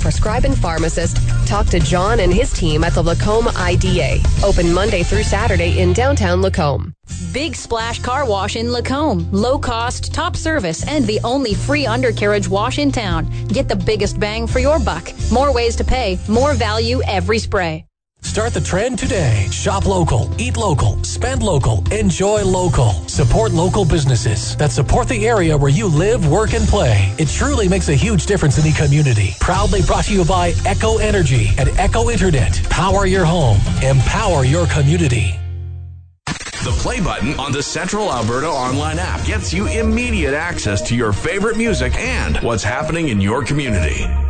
prescribing pharmacist. Talk to John and his team at the Lacombe IDA. Open Monday through Saturday in downtown Lacombe. Big Splash Car Wash in Lacombe. Low cost, top service, and the only free undercarriage wash in town. Get the biggest bang for your buck. More ways to pay, more value every spray. Start the trend today. Shop local, eat local, spend local, enjoy local. Support local businesses that support the area where you live, work, and play. It truly makes a huge difference in the community. Proudly brought to you by Echo Energy and Echo Internet. Power your home. Empower your community. The play button on the Central Alberta online app gets you immediate access to your favorite music and what's happening in your community.